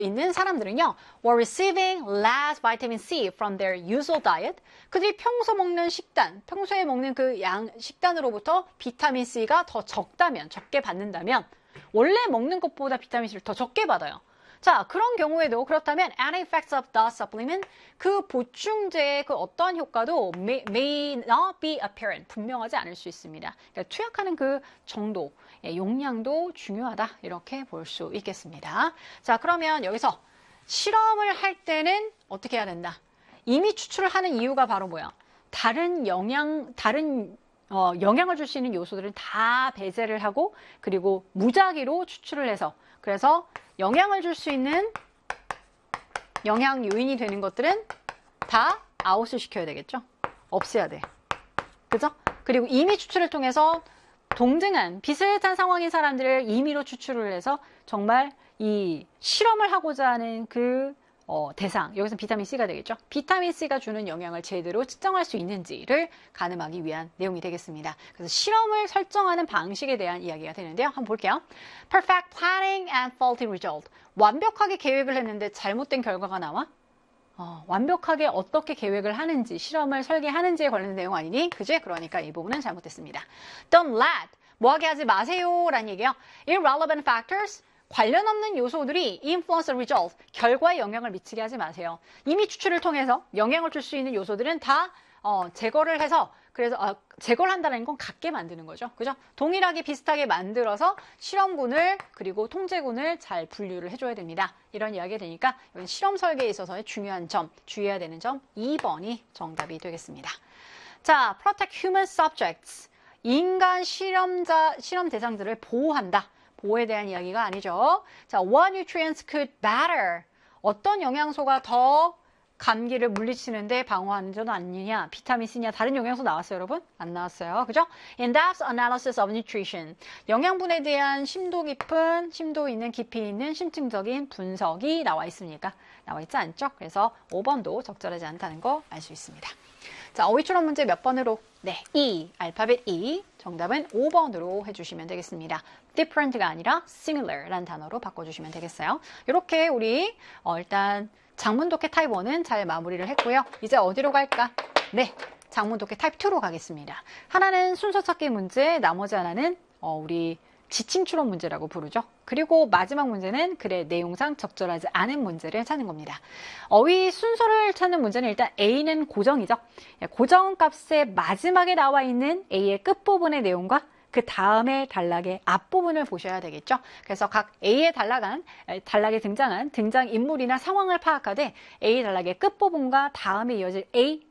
있는 사람들은요, were receiving less vitamin C from their usual diet. 그들이 평소 먹는 식단, 평소에 먹는 그 식단으로부터 비타민 C가 더 적게 받는다면, 원래 먹는 것보다 비타민 C를 더 적게 받아요. 자, 그런 경우에도 그렇다면 any effects of the supplement, 그 보충제의 그 어떠한 효과도 may not be apparent, 분명하지 않을 수 있습니다. 그러니까 투약하는 그 정도, 용량도 중요하다, 이렇게 볼 수 있겠습니다. 자, 그러면 여기서 실험을 할 때는 어떻게 해야 된다? 이미 추출을 하는 이유가 바로 뭐야? 영향을 줄 수 있는 요소들은 다 배제를 하고, 그리고 무작위로 추출을 해서, 그래서 영향을 줄 수 있는 영향 요인이 되는 것들은 다 아웃을 시켜야 되겠죠? 없애야 돼. 그죠? 그리고 임의 추출을 통해서 동등한 비슷한 상황인 사람들을 임의로 추출을 해서 정말 이 실험을 하고자 하는 그 대상, 여기서 비타민 C가 되겠죠? 비타민 C가 주는 영향을 제대로 측정할 수 있는지를 가늠하기 위한 내용이 되겠습니다. 그래서 실험을 설정하는 방식에 대한 이야기가 되는데요. 한번 볼게요. Perfect planning and faulty result. 완벽하게 계획을 했는데 잘못된 결과가 나와? 완벽하게 어떻게 계획을 하는지, 실험을 설계하는지에 관련된 내용 아니니? 그지? 그러니까 이 부분은 잘못됐습니다. Don't let, 뭐하게 하지 마세요 라는 얘기예요. Irrelevant factors, 관련 없는 요소들이 influence the result, 결과에 영향을 미치게 하지 마세요. 이미 추출을 통해서 영향을 줄 수 있는 요소들은 다 제거를 해서, 그래서 제거를 한다는 건 같게 만드는 거죠. 그죠? 동일하게 비슷하게 만들어서 실험군을 그리고 통제군을 잘 분류를 해줘야 됩니다. 이런 이야기가 되니까 이건 실험 설계에 있어서의 중요한 점, 주의해야 되는 점 2번이 정답이 되겠습니다. 자, protect human subjects. 인간 실험 대상들을 보호한다. 보호에 대한 이야기가 아니죠. 자, what nutrients could better? 어떤 영양소가 더 감기를 물리치는데 방어하는 점 아니냐? 비타민 C냐? 다른 영양소 나왔어요, 여러분? 안 나왔어요. 그죠? In-depth analysis of nutrition. 영양분에 대한 심도 있는 깊이 있는 심층적인 분석이 나와 있습니까? 나와 있지 않죠? 그래서 5번도 적절하지 않다는 거 알 수 있습니다. 자, 어휘추론 문제 몇 번으로? 네, E, 알파벳 E. 정답은 5번으로 해주시면 되겠습니다. different가 아니라 similar라는 단어로 바꿔주시면 되겠어요. 이렇게 우리 일단 장문 독해 타입 1은 잘 마무리를 했고요. 이제 어디로 갈까? 네, 장문 독해 타입 2로 가겠습니다. 하나는 순서 찾기 문제, 나머지 하나는 우리 지칭 추론 문제라고 부르죠. 그리고 마지막 문제는 글의 내용상 적절하지 않은 문제를 찾는 겁니다. 어휘 순서를 찾는 문제는 일단 A는 고정이죠. 고정값의 마지막에 나와 있는 A의 끝부분의 내용과 그 다음에 단락의 앞부분을 보셔야 되겠죠. 그래서 각 A의 단락에 등장한 등장인물이나 상황을 파악하되 A 단락의 끝부분과 다음에 이어질 B,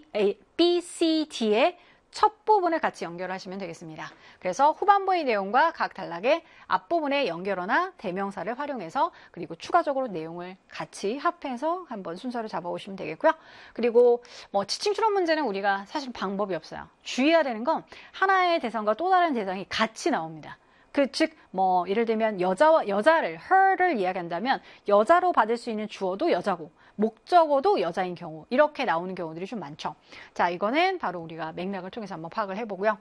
C, D의 첫 부분을 같이 연결하시면 되겠습니다. 그래서 후반부의 내용과 각 단락의 앞부분의 연결어나 대명사를 활용해서 그리고 추가적으로 내용을 같이 합해서 한번 순서를 잡아오시면 되겠고요. 그리고 지칭 추론 문제는 우리가 사실 방법이 없어요. 주의해야 되는 건 하나의 대상과 또 다른 대상이 같이 나옵니다. 즉 예를 들면 여자를 her를 이야기한다면 여자로 받을 수 있는 주어도 여자고 목적어도 여자인 경우 이렇게 나오는 경우들이 좀 많죠. 자, 이거는 바로 우리가 맥락을 통해서 한번 파악을 해보고요.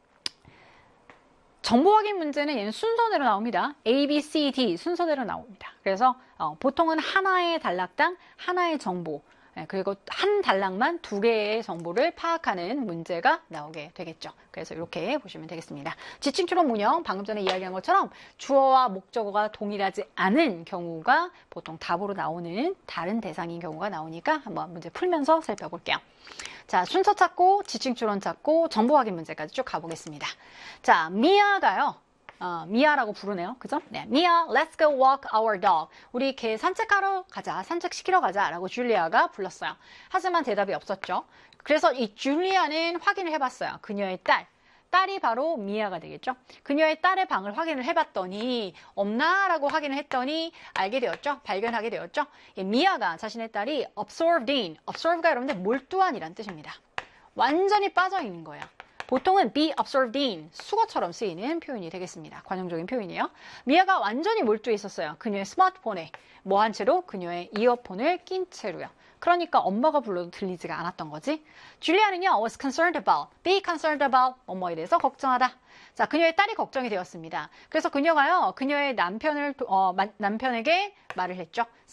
정보 확인 문제는 얘는 순서대로 나옵니다. A, B, C, D 순서대로 나옵니다. 그래서 보통은 하나의 단락당 하나의 정보 그리고 한 단락만 2개의 정보를 파악하는 문제가 나오게 되겠죠. 그래서 이렇게 보시면 되겠습니다. 지칭 추론 문형 방금 전에 이야기한 것처럼 주어와 목적어가 동일하지 않은 경우가 보통 답으로 나오는 다른 대상인 경우가 나오니까 한번 문제 풀면서 살펴볼게요. 자, 순서 찾고 지칭 추론 찾고 정보 확인 문제까지 쭉 가보겠습니다. 자, 미아가요. 미아라고 부르네요. 그죠? 네, 미아, let's go walk our dog. 우리 개 산책하러 가자, 산책시키러 가자 라고 줄리아가 불렀어요. 하지만 대답이 없었죠. 그래서 이 줄리아는 확인을 해봤어요. 그녀의 딸이 바로 미아가 되겠죠. 그녀의 딸의 방을 확인을 해봤더니 없나? 라고 확인을 했더니 알게 되었죠. 발견하게 되었죠. 미아가 자신의 딸이 absorbed가 여러분들 몰두한이란 뜻입니다. 완전히 빠져있는 거예요. 보통은 be absorbed in, 수거처럼 쓰이는 표현이 되겠습니다. 관용적인 표현이에요. 미아가 완전히 몰두해 있었어요. 그녀의 스마트폰에 한 채로 그녀의 이어폰을 낀 채로요. 그러니까 엄마가 불러도 들리지가 않았던 거지. 줄리아는요, was concerned about, be concerned about, 뭐뭐에 대해서 걱정하다. 자, 그녀의 딸이 걱정이 되었습니다. 그래서 그녀가요, 그녀의 남편에게 말을 했죠.